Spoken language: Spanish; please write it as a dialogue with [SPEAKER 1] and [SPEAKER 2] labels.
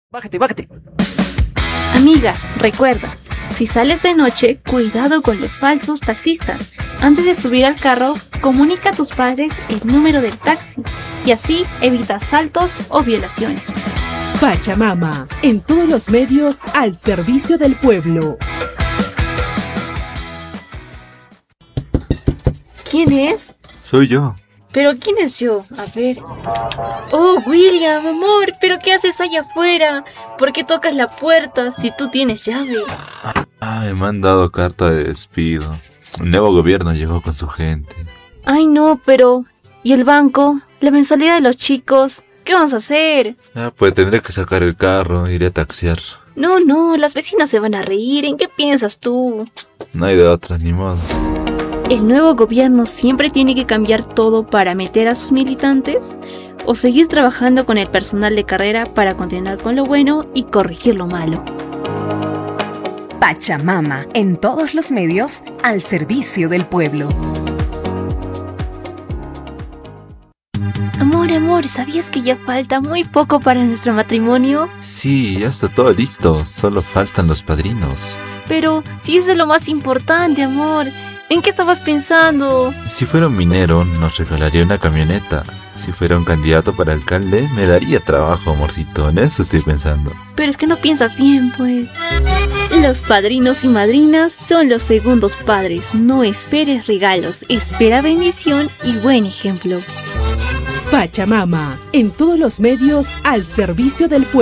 [SPEAKER 1] Bájate, bájate.
[SPEAKER 2] Amiga, recuerda, si sales de noche, cuidado con los falsos taxistas. Antes de subir al carro, comunica a tus padres el número del taxi y así evita asaltos o violaciones.
[SPEAKER 3] Pachamama, en todos los medios al servicio del pueblo.
[SPEAKER 2] ¿Quién es?
[SPEAKER 4] Soy yo.
[SPEAKER 2] ¿Pero quién es yo? A ver. Oh, William, amor, ¿pero qué haces allá afuera? ¿Por qué tocas la puerta si tú tienes llave?
[SPEAKER 4] Me han dado carta de despido. El nuevo gobierno llegó con su gente.
[SPEAKER 2] Ay, no, pero... ¿y el banco? ¿La mensualidad de los chicos? ¿Qué vamos a hacer?
[SPEAKER 4] Pues tendré que sacar el carro, iré a taxiar.
[SPEAKER 2] No, las vecinas se van a reír. ¿En qué piensas tú?
[SPEAKER 4] No hay de otra, ni modo.
[SPEAKER 2] ¿El nuevo gobierno siempre tiene que cambiar todo para meter a sus militantes? ¿O seguir trabajando con el personal de carrera para continuar con lo bueno y corregir lo malo?
[SPEAKER 5] Pachamama, en todos los medios, al servicio del pueblo.
[SPEAKER 2] Amor, ¿sabías que ya falta muy poco para nuestro matrimonio?
[SPEAKER 4] Sí, ya está todo listo, solo faltan los padrinos.
[SPEAKER 2] Pero si eso es lo más importante, amor. ¿En qué estabas pensando?
[SPEAKER 4] Si fuera un minero, nos regalaría una camioneta. Si fuera un candidato para alcalde, me daría trabajo, amorcito. En eso estoy pensando.
[SPEAKER 2] Pero es que no piensas bien, pues. Los padrinos y madrinas son los segundos padres. No esperes regalos, espera bendición y buen ejemplo.
[SPEAKER 3] Pachamama, en todos los medios al servicio del pueblo.